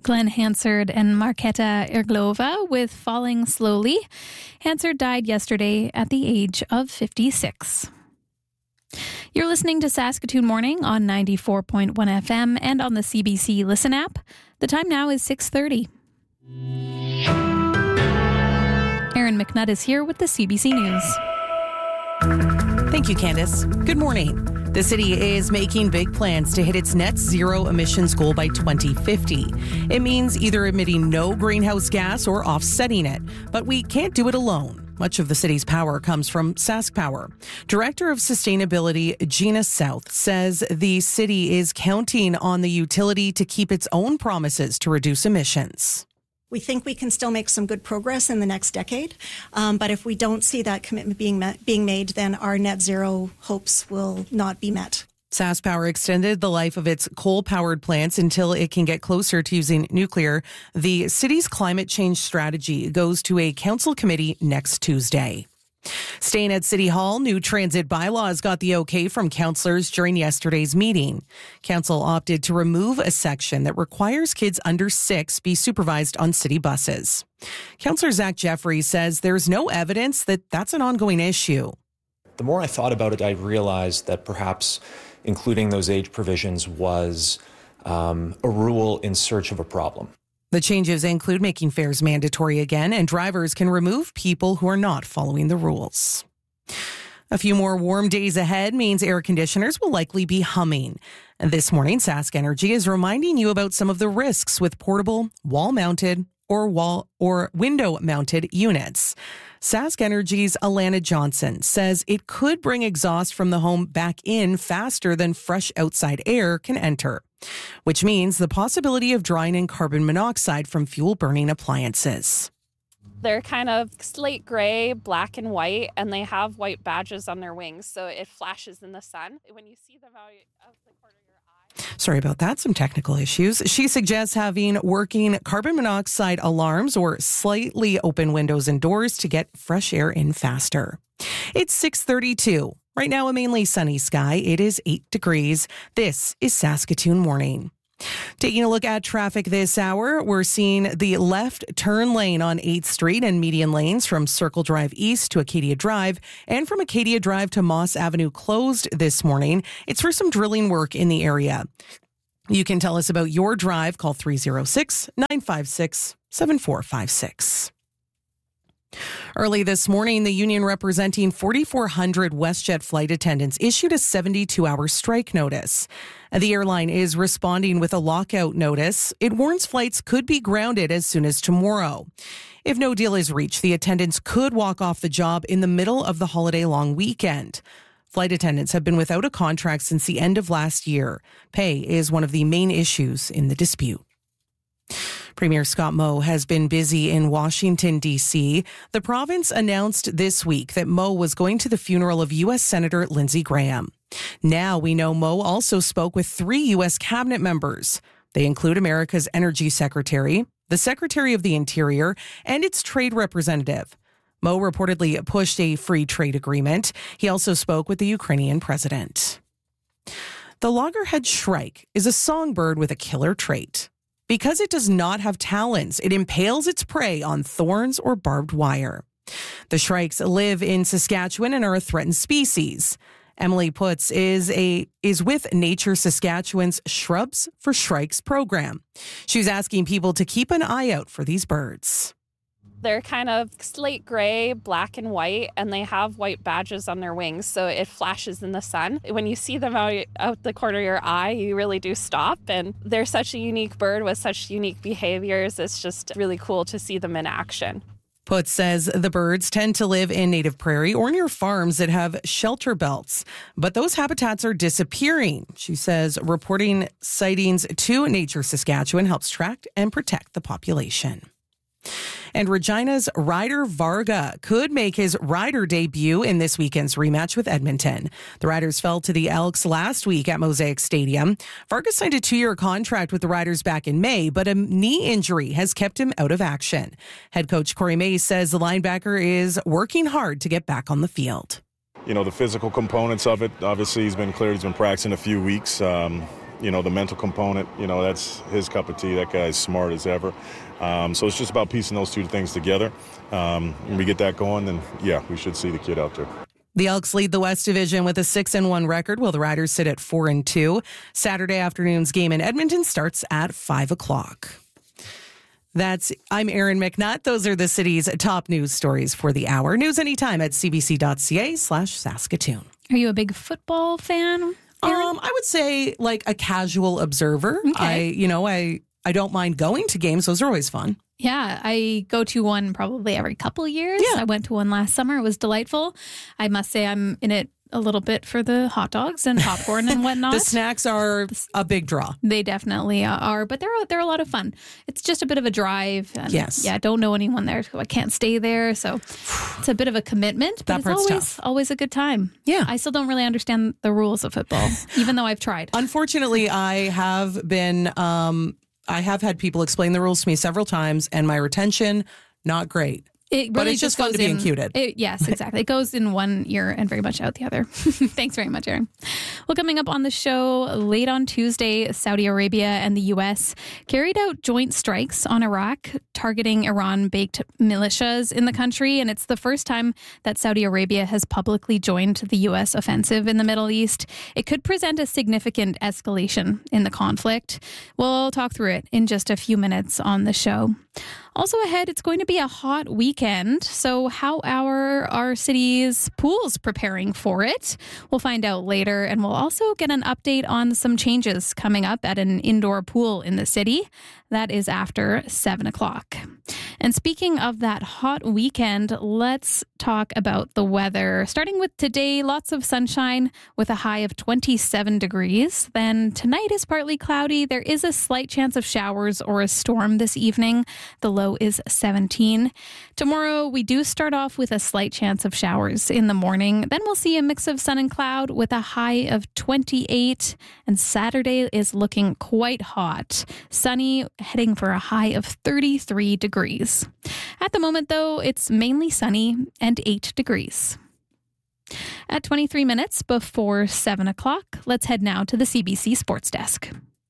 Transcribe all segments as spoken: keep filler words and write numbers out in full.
Glenn Hansard and Marketa Irglova with Falling Slowly. Hansard died yesterday at the age of fifty-six. You're listening to Saskatoon Morning on ninety-four point one F M and on the C B C Listen app. The time now is six thirty. Erin McNutt is here with the C B C News. Thank you, Candice. Good morning. The city is making big plans to hit its net zero emissions goal by twenty fifty. It means either emitting no greenhouse gas or offsetting it, but we can't do it alone. Much of the city's power comes from SaskPower. Director of Sustainability Gina South says the city is counting on the utility to keep its own promises to reduce emissions. We think we can still make some good progress in the next decade, um, but if we don't see that commitment being met, being made, then our net zero hopes will not be met. SaskPower extended the life of its coal-powered plants until it can get closer to using nuclear. The city's climate change strategy goes to a council committee next Tuesday. Staying at City Hall, new transit bylaws got the okay from councillors during yesterday's meeting. Council opted to remove a section that requires kids under six be supervised on city buses. Councillor Zach Jeffrey says there's no evidence that that's an ongoing issue. The more I thought about it, I realized that perhaps including those age provisions was um, a rule in search of a problem. The changes include making fares mandatory again, and drivers can remove people who are not following the rules. A few more warm days ahead means air conditioners will likely be humming. And this morning, Sask Energy is reminding you about some of the risks with portable, wall-mounted, or wall or window-mounted units. Sask Energy's Alana Johnson says it could bring exhaust from the home back in faster than fresh outside air can enter, which means the possibility of drawing in carbon monoxide from fuel-burning appliances. They're kind of slate gray, black and white, and they have white badges on their wings, so it flashes in the sun. When you see them out of the corner of your eye... Sorry about that, some technical issues. She suggests having working carbon monoxide alarms or slightly open windows and doors to get fresh air in faster. It's six thirty-two. Right now, a mainly sunny sky. It is eight degrees. This is Saskatoon Morning. Taking a look at traffic this hour, we're seeing the left turn lane on eighth Street and median lanes from Circle Drive East to Acadia Drive and from Acadia Drive to Moss Avenue closed this morning. It's for some drilling work in the area. You can tell us about your drive. Call three oh six, nine five six, seven four five six. Early this morning, the union representing forty-four hundred WestJet flight attendants issued a seventy-two hour strike notice. The airline is responding with a lockout notice. It warns flights could be grounded as soon as tomorrow. If no deal is reached, the attendants could walk off the job in the middle of the holiday long weekend. Flight attendants have been without a contract since the end of last year. Pay is one of the main issues in the dispute. Premier Scott Moe has been busy in Washington, D C. The province announced this week that Moe was going to the funeral of U S Senator Lindsey Graham. Now we know Moe also spoke with three U S cabinet members. They include America's Energy Secretary, the Secretary of the Interior, and its trade representative. Moe reportedly pushed a free trade agreement. He also spoke with the Ukrainian president. The loggerhead shrike is a songbird with a killer trait. Because it does not have talons, it impales its prey on thorns or barbed wire. The shrikes live in Saskatchewan and are a threatened species. Emily Putz is a is with Nature Saskatchewan's Shrubs for Shrikes program. She's asking people to keep an eye out for these birds. They're kind of slate gray, black and white, and they have white badges on their wings, so it flashes in the sun. When you see them out, out the corner of your eye, you really do stop, and they're such a unique bird with such unique behaviors. It's just really cool to see them in action. Putz says the birds tend to live in native prairie or near farms that have shelter belts, but those habitats are disappearing. She says reporting sightings to Nature Saskatchewan helps track and protect the population. And Regina's Ryder Varga could make his Rider debut in this weekend's rematch with Edmonton. The Riders fell to the Elks last week at Mosaic Stadium. Varga signed a two-year contract with the Riders back in May, but a knee injury has kept him out of action. Head coach Corey Mays says the linebacker is working hard to get back on the field. You know, the physical components of it, obviously he's been cleared, he's been practicing a few weeks. Um, you know, the mental component, you know, that's his cup of tea. That guy's smart as ever. Um, so it's just about piecing those two things together. Um, when we get that going, then, yeah, we should see the kid out there. The Elks lead the West Division with a six and one record, while the Riders sit at four and two. Saturday afternoon's game in Edmonton starts at five o'clock. That's I'm Erin McNutt. Those are the city's top news stories for the hour. News anytime at cbc.ca slash Saskatoon. Are you a big football fan, Erin? Um, I would say like a casual observer. Okay. I, you know, I, I don't mind going to games. Those are always fun. Yeah, I go to one probably every couple years. Yeah. I went to one last summer. It was delightful. I must say I'm in it a little bit for the hot dogs and popcorn and whatnot. The snacks are a big draw. They definitely are, but they're they're a lot of fun. It's just a bit of a drive. And yes. Yeah, don't know anyone there, so I can't stay there. So it's a bit of a commitment, but that it's part's always tough. always a good time. Yeah. I still don't really understand the rules of football, even though I've tried. Unfortunately, I have been, um, I have had people explain the rules to me several times, and my retention, not great. It really but it's just, just fun to be in, incuted. It, yes, exactly. It goes in one ear and very much out the other. Thanks very much, Erin. Well, coming up on the show late on Tuesday, Saudi Arabia and the U S carried out joint strikes on Iraq, targeting Iran-baked militias in the country. And it's the first time that Saudi Arabia has publicly joined the U S offensive in the Middle East. It could present a significant escalation in the conflict. We'll talk through it in just a few minutes on the show. Also ahead, it's going to be a hot weekend. So how are our city's pools preparing for it? We'll find out later, and we'll also get an update on some changes coming up at an indoor pool in the city. That is after seven o'clock. And speaking of that hot weekend, let's talk about the weather. Starting with today, lots of sunshine with a high of twenty-seven degrees. Then tonight is partly cloudy. There is a slight chance of showers or a storm this evening. The low is seventeen. Tomorrow, we do start off with a slight chance of showers in the morning. Then we'll see a mix of sun and cloud with a high of twenty-eight. And Saturday is looking quite hot. Sunny, heading for a high of thirty-three degrees. At the moment, though, it's mainly sunny and eight degrees. At twenty-three minutes before seven o'clock, let's head now to the C B C Sports Desk.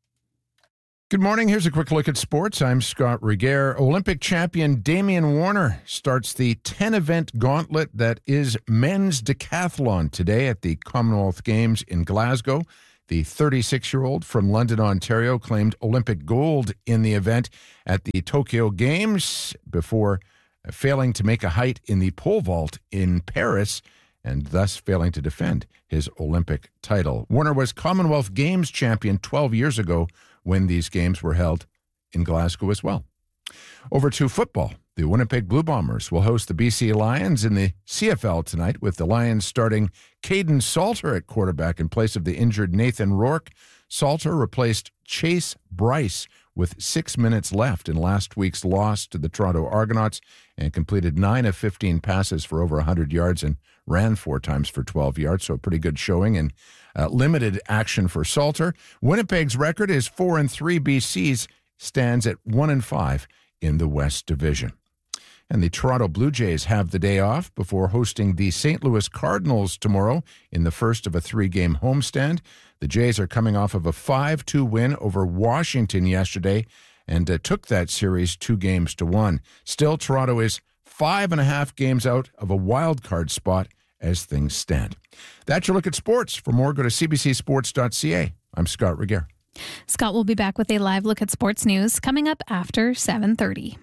Good morning. Here's a quick look at sports. I'm Scott Regehr. Olympic champion Damian Warner starts the ten-event gauntlet that is men's decathlon today at the Commonwealth Games in Glasgow. The thirty-six-year-old from London, Ontario, claimed Olympic gold in the event at the Tokyo Games before failing to make a height in the pole vault in Paris and thus failing to defend his Olympic title. Warner was Commonwealth Games champion twelve years ago when these games were held in Glasgow as well. Over to football. The Winnipeg Blue Bombers will host the B C Lions in the C F L tonight, with the Lions starting Caden Salter at quarterback in place of the injured Nathan Rourke. Salter replaced Chase Bryce with six minutes left in last week's loss to the Toronto Argonauts and completed nine of fifteen passes for over one hundred yards and ran four times for twelve yards, so a pretty good showing and uh, limited action for Salter. Winnipeg's record is four and three. B C's stands at one and five in the West Division. And the Toronto Blue Jays have the day off before hosting the Saint Louis Cardinals tomorrow in the first of a three-game homestand. The Jays are coming off of a five two win over Washington yesterday and uh, took that series two games to one. Still, Toronto is five and a half games out of a wild card spot as things stand. That's your look at sports. For more, go to c b c sports dot c a. I'm Scott Regehr. Scott will be back with a live look at sports news coming up after seven thirty.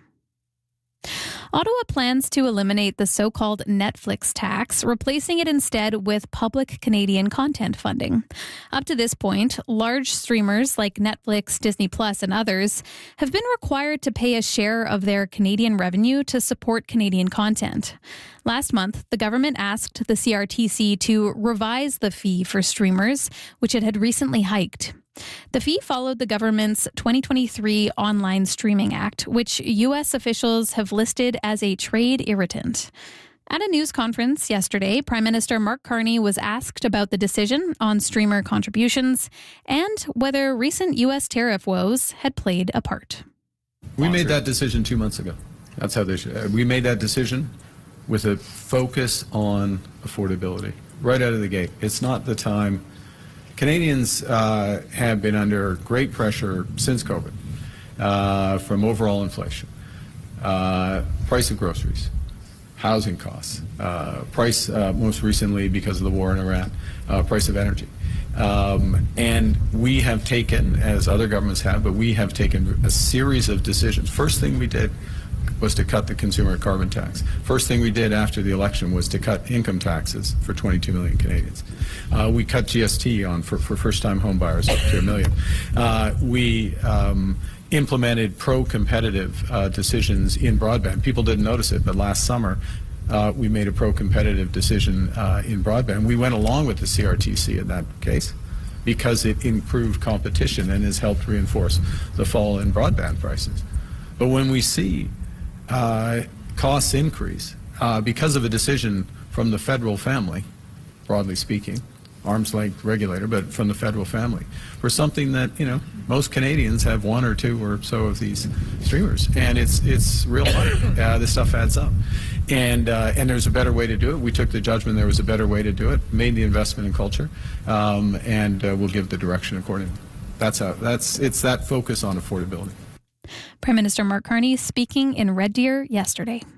Ottawa plans to eliminate the so-called Netflix tax, replacing it instead with public Canadian content funding. Up to this point, large streamers like Netflix, Disney Plus, and others have been required to pay a share of their Canadian revenue to support Canadian content. Last month, the government asked the C R T C to revise the fee for streamers, which it had recently hiked. The fee followed the government's twenty twenty-three Online Streaming Act, which U S officials have listed as a trade irritant. At a news conference yesterday, Prime Minister Mark Carney was asked about the decision on streamer contributions and whether recent U S tariff woes had played a part. We made that decision two months ago. That's how they should. We made that decision with a focus on affordability right out of the gate. It's not the time Canadians uh, have been under great pressure since COVID uh, from overall inflation, uh, price of groceries, housing costs, uh, price uh, most recently because of the war in Iran, uh, price of energy. Um, and we have taken, as other governments have, but we have taken a series of decisions. First thing we did was to cut the consumer carbon tax. First thing we did after the election was to cut income taxes for twenty-two million Canadians. Uh, we cut G S T on for, for first-time home buyers up to a million. Uh, we um, implemented pro-competitive uh, decisions in broadband. People didn't notice it, but last summer uh, we made a pro-competitive decision uh, in broadband. We went along with the C R T C in that case because it improved competition and has helped reinforce the fall in broadband prices. But when we see uh, costs increase uh, because of a decision from the federal family, broadly speaking, arm's length regulator, but from the federal family, for something that, you know, most Canadians have one or two or so of these streamers, and it's it's real money. Uh, this stuff adds up, and uh, and there's a better way to do it. We took the judgment there was a better way to do it, made the investment in culture, um, and uh, we'll give the direction accordingly. That's how. That's it's that focus on affordability. Prime Minister Mark Carney speaking in Red Deer yesterday.